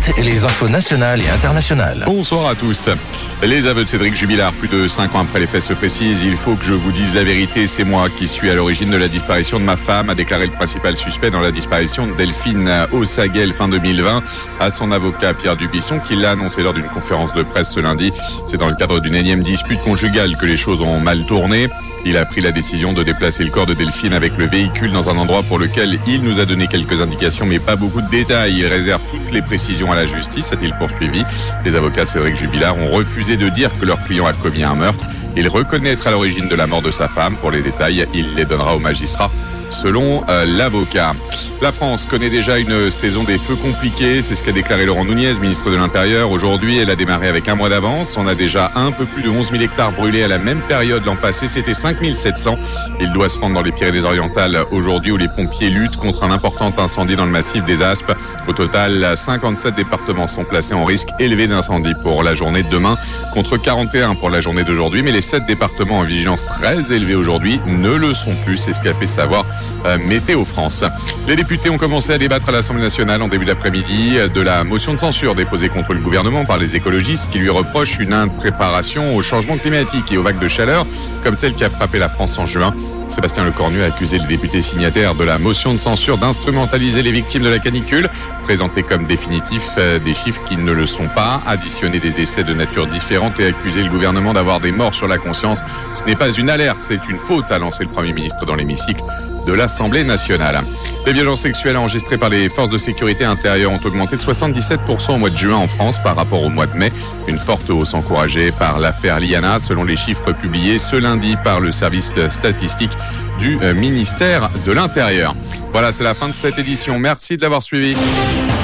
suite, les infos nationales et internationales. Bonsoir à tous. Les aveux de Cédric Jubilard, plus de 5 ans après les faits se précisent. Il faut que je vous dise la vérité, c'est moi qui suis à l'origine de la disparition de ma femme, a déclaré le principal suspect dans la disparition de Delphine Ossaguel fin 2020 à son avocat Pierre Dubuisson, qui l'a annoncé lors d'une conférence de presse ce lundi. C'est dans le cadre d'une énième dispute conjugale que les choses ont mal tourné. Il a pris la décision de déplacer le corps de Delphine avec le véhicule dans un endroit pour lequel il nous a donné quelques indications, mais pas beaucoup de détails. Il réserve toutes les précisions à la justice, a-t-il poursuivi. Les avocats de Cédric Jubilard ont refusé de dire que leur client a commis un meurtre. Il reconnaît être à l'origine de la mort de sa femme. Pour les détails, il les donnera au magistrat, selon l'avocat. La France connaît déjà une saison des feux compliquée. C'est ce qu'a déclaré Laurent Nunez, ministre de l'Intérieur. Aujourd'hui, elle a démarré avec un mois d'avance. On a déjà un peu plus de 11 000 hectares brûlés à la même période l'an passé. C'était 5 700. Il doit se rendre dans les Pyrénées-Orientales aujourd'hui où les pompiers luttent contre un important incendie dans le massif des Aspes. Au total, 57 départements sont placés en risque élevé d'incendie pour la journée de demain, contre 41 pour la journée d'aujourd'hui. Mais les 7 départements en vigilance très élevée aujourd'hui ne le sont plus. C'est ce qu'a fait savoir Météo France. Les députés ont commencé à débattre à l'Assemblée nationale en début d'après-midi de la motion de censure déposée contre le gouvernement par les écologistes qui lui reprochent une impréparation au changement climatique et aux vagues de chaleur comme celle qui a frappé la France en juin. Sébastien Lecornu a accusé le député signataire de la motion de censure d'instrumentaliser les victimes de la canicule, présenter comme définitifs des chiffres qui ne le sont pas, additionner des décès de nature différente et accuser le gouvernement d'avoir des morts sur la conscience. Ce n'est pas une alerte, c'est une faute, a lancé le Premier ministre dans l'hémicycle de l'Assemblée nationale. Les violences sexuelles enregistrées par les forces de sécurité intérieure ont augmenté de 77% au mois de juin en France par rapport au mois de mai. Une forte hausse encouragée par l'affaire Liana, selon les chiffres publiés ce lundi par le service de statistique du ministère de l'Intérieur. Voilà, c'est la fin de cette édition. Merci de l'avoir suivi.